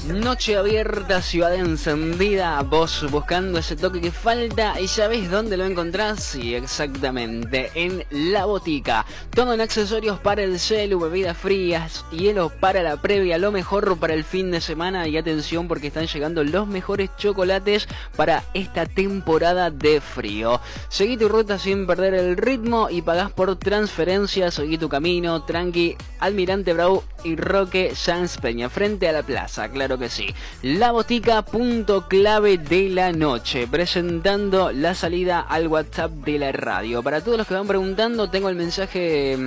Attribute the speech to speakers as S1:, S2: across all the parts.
S1: Noche abierta, ciudad encendida, vos buscando ese toque que falta y ¿sabés dónde lo encontrás? Sí, exactamente, en La Botica. Todo en accesorios para el celu, bebidas frías, hielo para la previa, lo mejor para el fin de semana y atención porque están llegando los mejores chocolates para esta temporada de frío. Seguí tu ruta sin perder el ritmo y pagás por transferencia, seguí tu camino, tranqui, Almirante Brau y Roque Sanz Peña, frente a la plaza, claro que sí. La Botica, punto clave de la noche, presentando la salida al WhatsApp de la radio. Para todos los que van preguntando, tengo el mensaje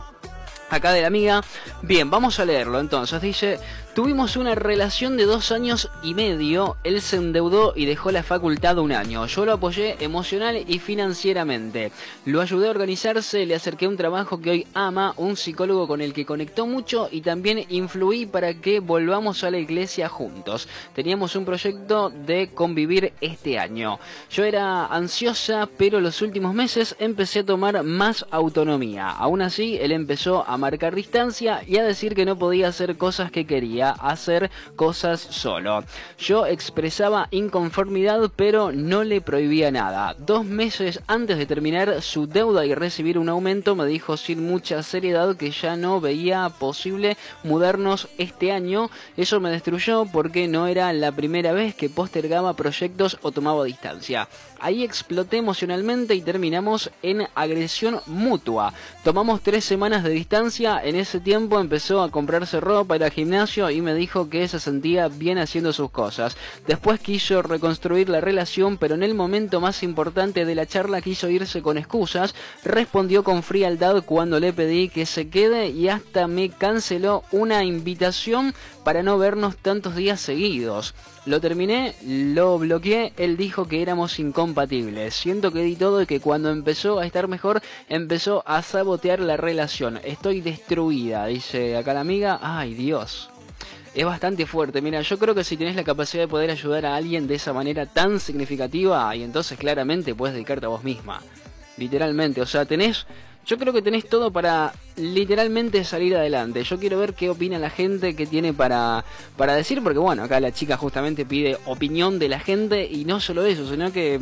S1: acá de la amiga. Bien, vamos a leerlo entonces. Dice: tuvimos una relación de 2 años y medio, él se endeudó y dejó la facultad 1 año. Yo lo apoyé emocional y financieramente. Lo ayudé a organizarse, le acerqué un trabajo que hoy ama, un psicólogo con el que conectó mucho y también influí para que volvamos a la iglesia juntos. Teníamos un proyecto de convivir este año. Yo era ansiosa, pero los últimos meses empecé a tomar más autonomía. Aún así, él empezó a marcar distancia y a decir que no podía hacer cosas que quería, hacer cosas solo. Yo expresaba inconformidad, pero no le prohibía nada. 2 meses antes de terminar su deuda y recibir un aumento, me dijo sin mucha seriedad que ya no veía posible mudarnos este año. Eso me destruyó porque no era la primera vez que postergaba proyectos o tomaba distancia. Ahí exploté emocionalmente y terminamos en agresión mutua. Tomamos 3 semanas de distancia. En ese tiempo empezó a comprarse ropa, ir al gimnasio y me dijo que se sentía bien haciendo sus cosas. Después quiso reconstruir la relación, pero en el momento más importante de la charla quiso irse con excusas. Respondió con frialdad cuando le pedí que se quede y hasta me canceló una invitación para no vernos tantos días seguidos. Lo terminé, lo bloqueé, él dijo que éramos incompatibles. Siento que di todo y que cuando empezó a estar mejor, empezó a sabotear la relación. Estoy destruida, dice acá la amiga. Ay, Dios. Es bastante fuerte. Mira, yo creo que si tenés la capacidad de poder ayudar a alguien de esa manera tan significativa, y entonces claramente puedes dedicarte a vos misma. Literalmente, o sea, yo creo que tenés todo para literalmente salir adelante. Yo quiero ver qué opina la gente, qué tiene para decir, porque bueno, acá la chica justamente pide opinión de la gente y no solo eso, sino que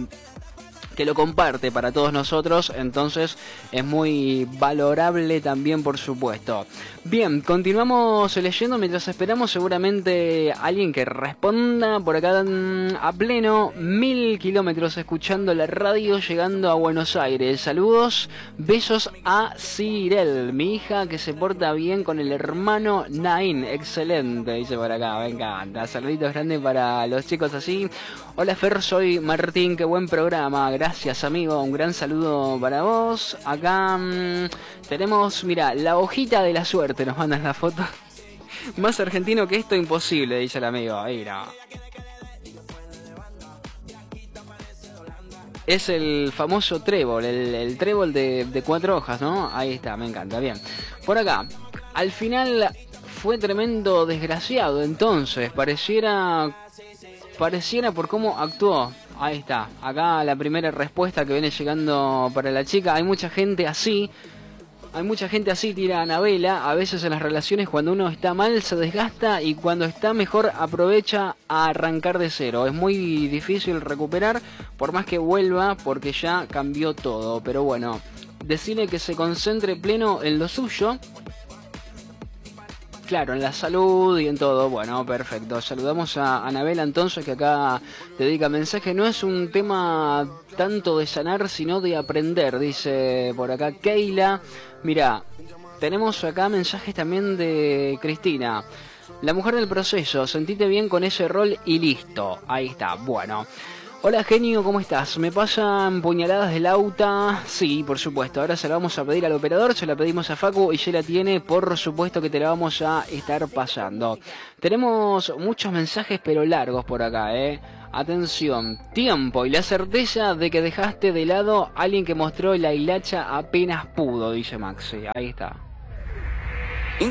S1: lo comparte para todos nosotros, entonces es muy valorable también, por supuesto. Bien, continuamos leyendo mientras esperamos seguramente alguien que responda. Por acá a pleno 1000 kilómetros escuchando la radio, llegando a Buenos Aires. Saludos, besos a Cirel, mi hija que se porta bien con el hermano Nain. Excelente, dice por acá, me encanta. Saluditos grandes para los chicos así. Hola Fer, soy Martín, qué buen programa. Gracias amigo, un gran saludo para vos. Acá tenemos, mira, la hojita de la suerte, nos mandan la foto. Más argentino que esto, imposible, dice el amigo. Ahí no. Es el famoso trébol, el trébol de 4 hojas, ¿no? Ahí está, me encanta, bien. Por acá, al final fue tremendo desgraciado, entonces, pareciera por cómo actuó. Ahí está, acá la primera respuesta que viene llegando para la chica. Hay mucha gente así, tira Anabela. A veces en las relaciones cuando uno está mal se desgasta y cuando está mejor aprovecha a arrancar de cero. Es muy difícil recuperar por más que vuelva porque ya cambió todo. Pero bueno, decirle que se concentre pleno en lo suyo. Claro, en la salud y en todo. Bueno, perfecto. Saludamos a Anabela entonces, que acá te dedica mensaje. No es un tema tanto de sanar, sino de aprender, dice por acá Keila. Mira, tenemos acá mensajes también de Cristina. La mujer del proceso, sentite bien con ese rol y listo. Ahí está, bueno. Hola genio, ¿cómo estás? ¿Me pasan puñaladas del auto? Sí, por supuesto. Ahora se la vamos a pedir al operador, se la pedimos a Facu y ya la tiene, por supuesto que te la vamos a estar pasando. Tenemos muchos mensajes pero largos por acá, Atención, tiempo y la certeza de que dejaste de lado a alguien que mostró la hilacha apenas pudo, dice Maxi. Ahí está.